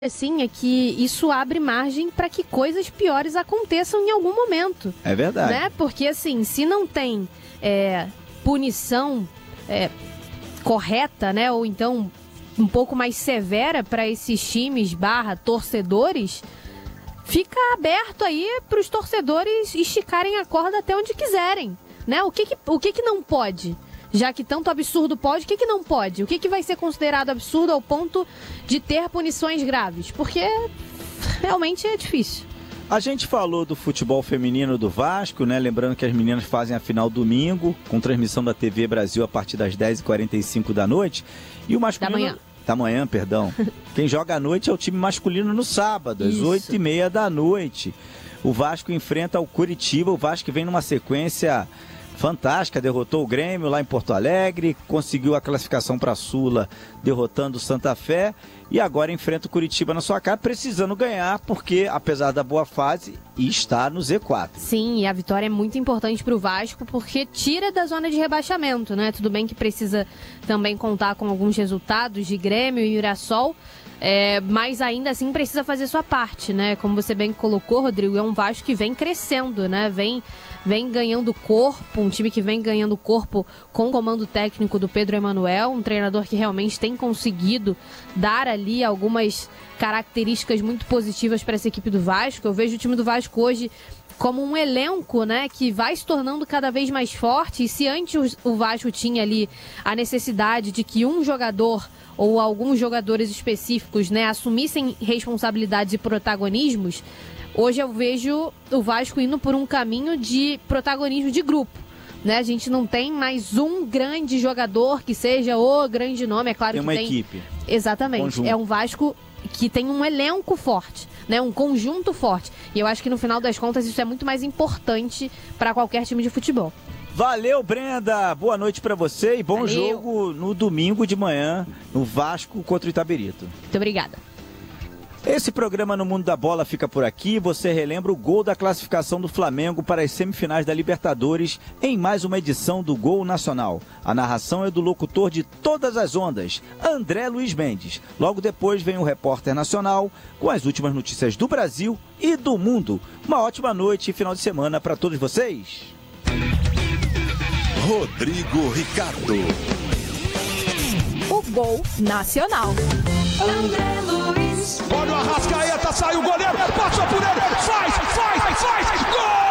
assim, é que isso abre margem para que coisas piores aconteçam em algum momento. É verdade. Né? Porque, assim, se não tem punição correta, né? Ou então um pouco mais severa para esses times / torcedores, fica aberto aí para os torcedores esticarem a corda até onde quiserem. Né? O que não pode? Já que tanto absurdo pode, o que não pode? O que vai ser considerado absurdo ao ponto de ter punições graves? Porque realmente é difícil. A gente falou do futebol feminino do Vasco, né? Lembrando que as meninas fazem a final domingo, com transmissão da TV Brasil a partir das 10h45 da noite. E o masculino... Da manhã, perdão. Quem joga à noite é o time masculino no sábado, às 8h30 da noite. O Vasco enfrenta o Curitiba, o Vasco vem numa sequência fantástica, derrotou o Grêmio lá em Porto Alegre, conseguiu a classificação para a Sula, derrotando o Santa Fé, e agora enfrenta o Curitiba na sua casa, precisando ganhar, porque apesar da boa fase, está no Z4. Sim, e a vitória é muito importante para o Vasco, porque tira da zona de rebaixamento, né? Tudo bem que precisa também contar com alguns resultados de Grêmio e Mirassol, mas ainda assim precisa fazer sua parte, né? Como você bem colocou, Rodrigo, é um Vasco que vem crescendo, né? Vem ganhando corpo, um time que vem ganhando corpo com o comando técnico do Pedro Emanuel, um treinador que realmente tem conseguido dar ali algumas características muito positivas para essa equipe do Vasco. Eu vejo o time do Vasco hoje como um elenco, né, que vai se tornando cada vez mais forte, e se antes o Vasco tinha ali a necessidade de que um jogador ou alguns jogadores específicos, né, assumissem responsabilidades e protagonismos, hoje eu vejo o Vasco indo por um caminho de protagonismo de grupo. Né? A gente não tem mais um grande jogador que seja o grande nome, é claro que tem... Tem uma equipe. Exatamente. Conjunto. É um Vasco que tem um elenco forte, né? Um conjunto forte. E eu acho que no final das contas isso é muito mais importante para qualquer time de futebol. Valeu, Brenda! Boa noite para você e bom jogo no domingo de manhã no Vasco contra o Itabirito. Muito obrigada. Esse programa No Mundo da Bola fica por aqui. Você relembra o gol da classificação do Flamengo para as semifinais da Libertadores em mais uma edição do Gol Nacional. A narração é do locutor de todas as ondas, André Luiz Mendes. Logo depois vem o repórter nacional com as últimas notícias do Brasil e do mundo. Uma ótima noite e final de semana para todos vocês. Rodrigo Ricardo. O Gol Nacional. André Luiz. Olha o Arrascaeta, saiu o goleiro, passou por ele, faz, gol!